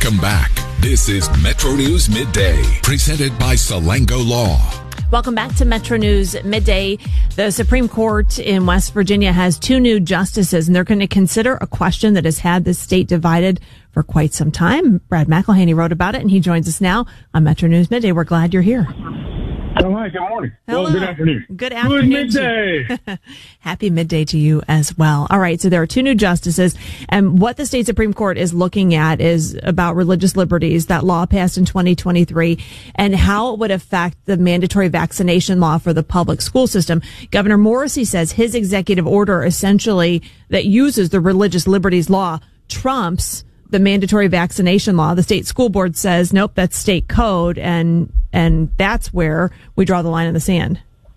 Welcome back. This is Metro News Midday, presented by Salango Law. Welcome back to Metro News Midday. The Supreme Court in West Virginia has 2 new justices, and they're going to consider a question that has had the state divided for quite some time. Brad McElhaney wrote about it, and he joins us now on Metro News Midday. We're glad you're here. Oh, hi, good morning. Hello. Well, good afternoon. Good afternoon. Good midday. Happy midday to you as well. All right, so there are 2 new justices, and what the state Supreme Court is looking at is about religious liberties, that law passed in 2023, and how it would affect the mandatory vaccination law for the public school system. Governor Morrisey says his executive order essentially that uses the religious liberties law trumps the mandatory vaccination law. The state school board says, nope, that's state code, and that's where we draw the line in the sand.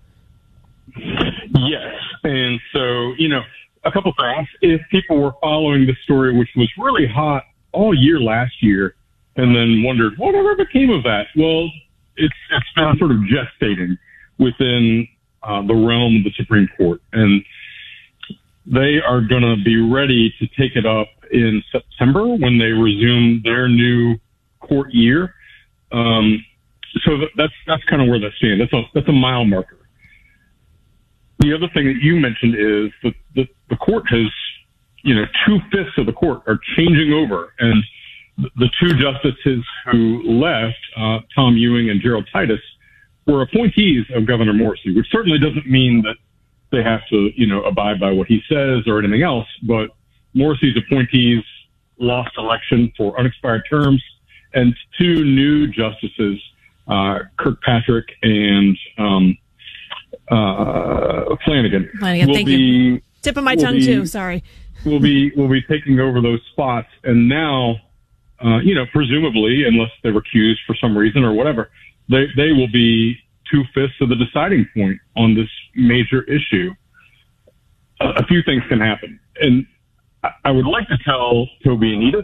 Yes. And so, a couple things. If people were following the story, which was really hot all year last year, and then wondered, whatever became of that? Well, it's been sort of gestating within the realm of the Supreme Court. And they are going to be ready to take it up in September when they resume their new court year. So that's kind of where that stands. That's a mile marker. The other thing that you mentioned is that the court has, 2/5 of the court are changing over, and the 2 justices who left, Tom Ewing and Gerald Titus, were appointees of Governor Morrisey, which certainly doesn't mean that they have to, abide by what he says or anything else. But Morrisey's appointees lost election for unexpired terms, and 2 new justices, Kirkpatrick and Flanagan thank you. Tip of my tongue too. Sorry. Will be taking over those spots, and now, presumably, unless they were recused for some reason or whatever, they will be 2/5 of the deciding point on this major issue. A few things can happen, and I would like to tell Toby and Edith